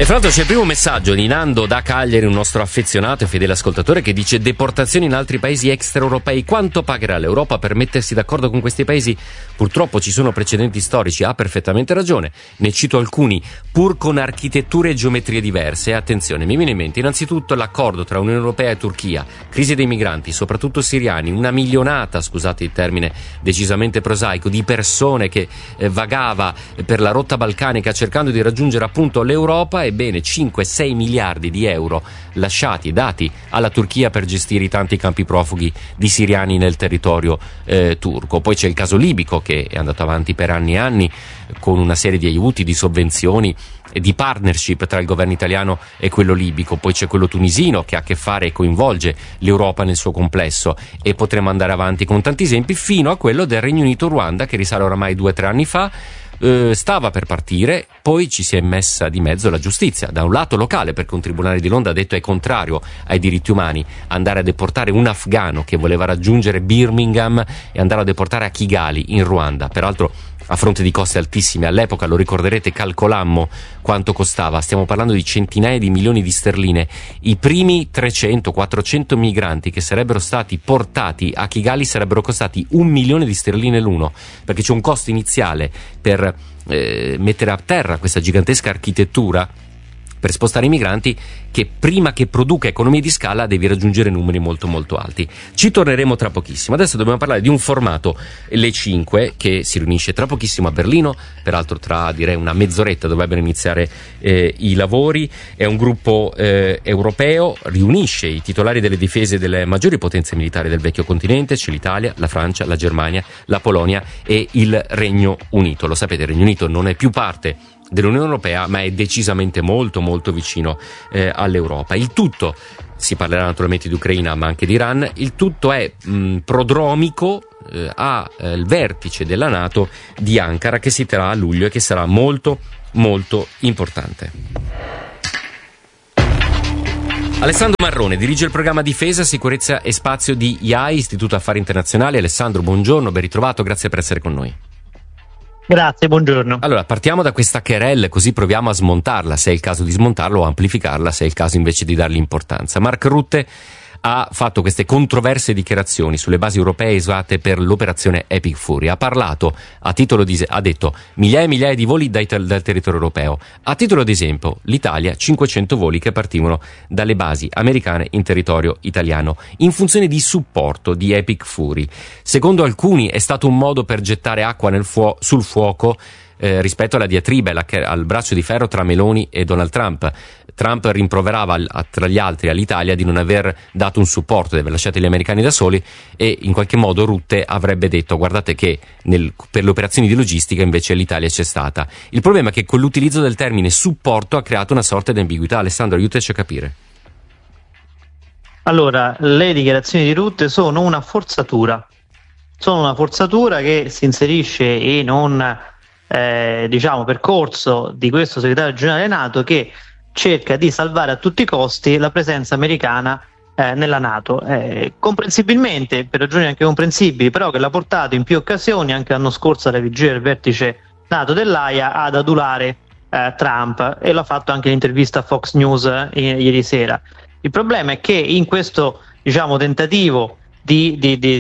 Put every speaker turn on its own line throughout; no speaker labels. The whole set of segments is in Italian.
E fra l'altro c'è il primo messaggio di Nando da Cagliari, un nostro affezionato e fedele ascoltatore, che dice: deportazioni in altri paesi extraeuropei, quanto pagherà l'Europa per mettersi d'accordo con questi paesi? Purtroppo ci sono precedenti storici, ha perfettamente ragione, ne cito alcuni, pur con architetture e geometrie diverse. Attenzione, mi viene in mente innanzitutto l'accordo tra Unione Europea e Turchia, crisi dei migranti, soprattutto siriani, una milionata, scusate il termine decisamente prosaico, di persone che vagava per la rotta balcanica cercando di raggiungere appunto l'Europa. Ebbene, 5-6 miliardi di euro lasciati, dati alla Turchia per gestire i tanti campi profughi di siriani nel territorio turco. Poi c'è il caso libico, che è andato avanti per anni e anni con una serie di aiuti, di sovvenzioni e di partnership tra il governo italiano e quello libico. Poi c'è quello tunisino, che ha a che fare e coinvolge l'Europa nel suo complesso, e potremo andare avanti con tanti esempi fino a quello del Regno Unito-Ruanda, che risale oramai 2 o 3 anni fa. Stava per partire, poi ci si è messa di mezzo la giustizia, da un lato locale, perché un tribunale di Londra ha detto è contrario ai diritti umani andare a deportare un afghano che voleva raggiungere Birmingham e andare a deportare a Kigali in Ruanda, peraltro a fronte di costi altissimi. All'epoca, lo ricorderete, calcolammo quanto costava, stiamo parlando di centinaia di milioni di sterline. I primi 300-400 migranti che sarebbero stati portati a Kigali sarebbero costati 1 milione di sterline l'uno, perché c'è un costo iniziale per mettere a terra questa gigantesca architettura per spostare i migranti, che prima che produca economie di scala devi raggiungere numeri molto molto alti. Ci torneremo tra pochissimo. Adesso dobbiamo parlare di un formato, le 5, che si riunisce tra pochissimo a Berlino, peraltro tra direi una mezz'oretta dovrebbero iniziare i lavori. È un gruppo europeo, riunisce i titolari delle difese delle maggiori potenze militari del vecchio continente. C'è l'Italia, la Francia, la Germania, la Polonia e il Regno Unito. Lo sapete, il Regno Unito non è più parte dell'Unione Europea, ma è decisamente molto molto vicino all'Europa. Il tutto, si parlerà naturalmente di Ucraina ma anche di Iran, il tutto è prodromico al vertice della NATO di Ankara, che si terrà a luglio e che sarà molto molto importante. Alessandro Marrone dirige il programma Difesa, Sicurezza e Spazio di IAI, Istituto Affari Internazionali. Alessandro, buongiorno, ben ritrovato, grazie per essere con noi.
Grazie, buongiorno.
Allora, partiamo da questa querelle, così proviamo a smontarla, se è il caso di smontarla, o amplificarla, se è il caso invece di dargli importanza. Mark Rutte ha fatto queste controverse dichiarazioni sulle basi europee usate per l'operazione Epic Fury. Ha parlato ha detto migliaia e migliaia di voli dal territorio europeo. A titolo di esempio, l'Italia 500 voli che partivano dalle basi americane in territorio italiano in funzione di supporto di Epic Fury. Secondo alcuni è stato un modo per gettare acqua sul fuoco rispetto alla diatriba al braccio di ferro tra Meloni e Donald Trump. Trump rimproverava tra gli altri all'Italia di non aver dato un supporto, di aver lasciato gli americani da soli, e in qualche modo Rutte avrebbe detto guardate che per le operazioni di logistica invece l'Italia c'è stata. Il problema è che con l'utilizzo del termine supporto ha creato una sorta di ambiguità. Alessandro, aiutaci a capire.
Allora, le dichiarazioni di Rutte sono una forzatura che si inserisce in un percorso di questo segretario generale NATO, che cerca di salvare a tutti i costi la presenza americana nella NATO, comprensibilmente, per ragioni anche comprensibili, però che l'ha portato in più occasioni, anche l'anno scorso alla vigilia del vertice NATO dell'AIA, ad adulare Trump, e l'ha fatto anche in intervista a Fox News ieri sera. Il problema è che in questo tentativo di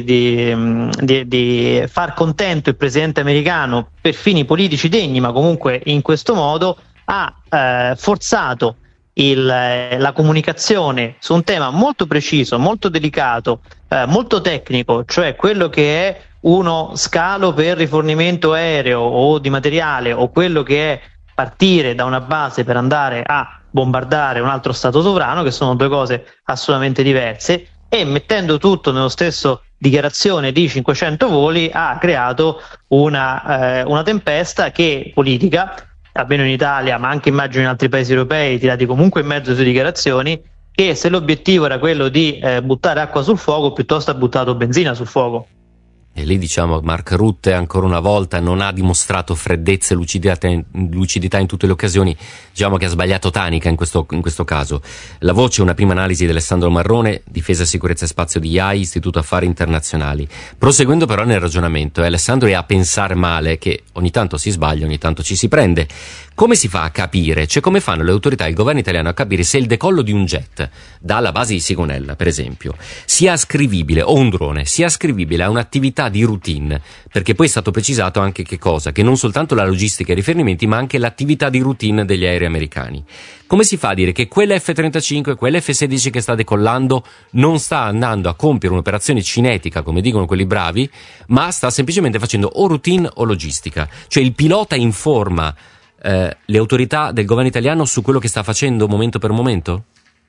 far contento il presidente americano per fini politici degni, ma comunque in questo modo ha forzato la comunicazione su un tema molto preciso, molto delicato, molto tecnico, cioè quello che è uno scalo per rifornimento aereo o di materiale, o quello che è partire da una base per andare a bombardare un altro stato sovrano, che sono due cose assolutamente diverse, e mettendo tutto nello stesso dichiarazione di 500 voli ha creato una tempesta che politica, almeno in Italia, ma anche immagino in altri paesi europei tirati comunque in mezzo su dichiarazioni, che se l'obiettivo era quello di buttare acqua sul fuoco, piuttosto ha buttato benzina sul fuoco.
E lì Mark Rutte ancora una volta non ha dimostrato freddezza e lucidità in tutte le occasioni, che ha sbagliato tanica in questo caso. La voce, una prima analisi di Alessandro Marrone, Difesa, Sicurezza e Spazio di IAI, Istituto Affari Internazionali. Proseguendo però nel ragionamento, Alessandro è a pensare male, che ogni tanto si sbaglia, ogni tanto ci si prende. come si fa a capire, cioè come fanno le autorità, il governo italiano a capire se il decollo di un jet dalla base di Sigonella, per esempio, sia ascrivibile, o un drone, sia ascrivibile a un'attività di routine, perché poi è stato precisato anche che cosa? Che non soltanto la logistica e i riferimenti, ma anche l'attività di routine degli aerei americani. Come si fa a dire che quell'F-35, quell'F-16 che sta decollando non sta andando a compiere un'operazione cinetica, come dicono quelli bravi, ma sta semplicemente facendo o routine o logistica? Cioè il pilota informa le autorità del governo italiano su quello che sta facendo momento per momento?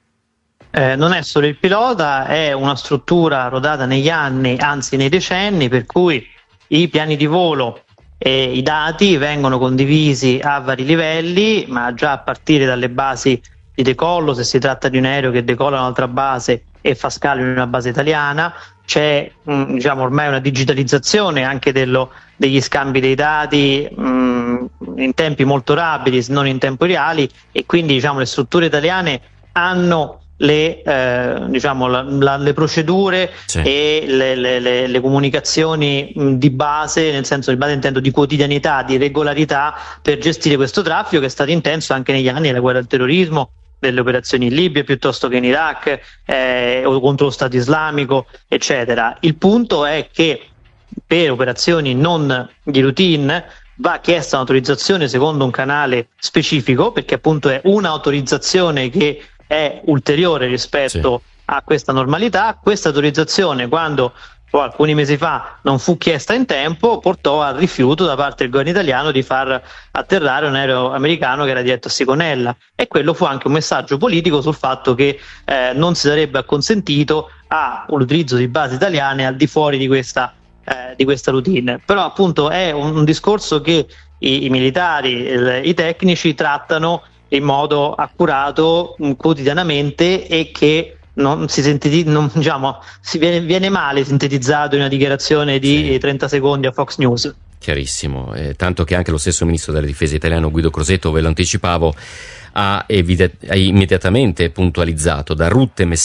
Non è solo il pilota, è una struttura rodata negli anni, anzi nei decenni, per cui i piani di volo e i dati vengono condivisi a vari livelli, ma già a partire dalle basi di decollo, se si tratta di un aereo che decolla in un'altra base e fa scalo in una base italiana. C'è ormai una digitalizzazione anche degli scambi dei dati in tempi molto rapidi, se non in tempi reali, e quindi le strutture italiane hanno le procedure, sì, e le comunicazioni di base, nel senso di base intendo di quotidianità, di regolarità, per gestire questo traffico che è stato intenso anche negli anni della guerra al terrorismo, delle operazioni in Libia piuttosto che in Iraq, o contro lo Stato islamico, eccetera. Il punto è che per operazioni non di routine va chiesta un'autorizzazione secondo un canale specifico, perché appunto è un'autorizzazione che è ulteriore rispetto, sì, a questa normalità. Questa autorizzazione, quando alcuni mesi fa non fu chiesta in tempo, portò al rifiuto da parte del governo italiano di far atterrare un aereo americano che era diretto a Sigonella, e quello fu anche un messaggio politico sul fatto che non si sarebbe acconsentito all'utilizzo di basi italiane al di fuori di questa routine. Però appunto è un discorso che i militari, i tecnici trattano in modo accurato quotidianamente, e che non si viene male sintetizzato in una dichiarazione di 30 secondi a Fox News.
Chiarissimo, tanto che anche lo stesso ministro della difesa italiano Guido Crosetto, ve lo anticipavo, ha immediatamente puntualizzato da rotte